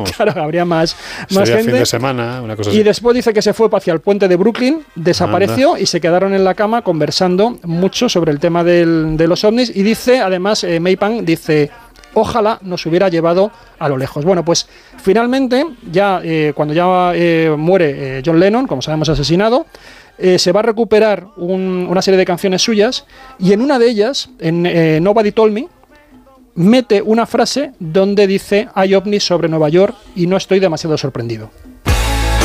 vamos. Claro, habría más Sería gente. fin de semana, una cosa así. Y después dice que se fue hacia el puente de Brooklyn, desapareció y se quedaron en la cama conversando mucho sobre el tema de los ovnis. Y dice, además, Maypan dice, ojalá nos hubiera llevado a lo lejos. Bueno, pues finalmente, ya cuando ya muere John Lennon, como sabemos asesinado, se va a recuperar una serie de canciones suyas, y en una de ellas, en Nobody Told Me, mete una frase donde dice hay ovnis sobre Nueva York y no estoy demasiado sorprendido.